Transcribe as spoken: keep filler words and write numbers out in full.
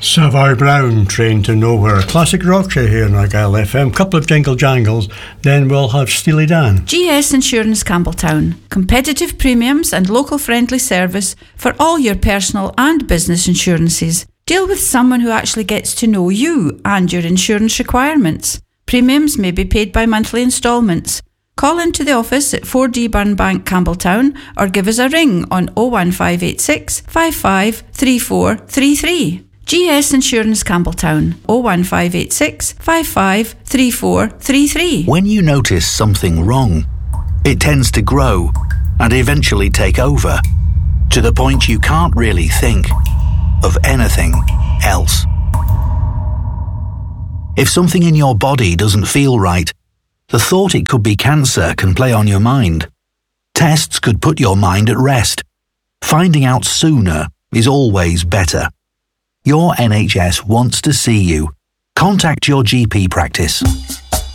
Savoy Brown, Train to Nowhere. Classic rock show here on Argyll F M. Couple of jingle jangles, then we'll have Steely Dan. G S Insurance Campbelltown. Competitive premiums and local friendly service for all your personal and business insurances. Deal with someone who actually gets to know you and your insurance requirements. Premiums may be paid by monthly instalments. Call into the office at four D Burnbank, Campbelltown, or give us a ring on oh one five eight six, five five three four three three. G S Insurance Campbelltown, oh one five eight six, five five three four three three. When you notice something wrong, it tends to grow and eventually take over, to the point you can't really think of anything else. If something in your body doesn't feel right, the thought it could be cancer can play on your mind. Tests could put your mind at rest. Finding out sooner is always better. Your N H S wants to see you. Contact your G P practice.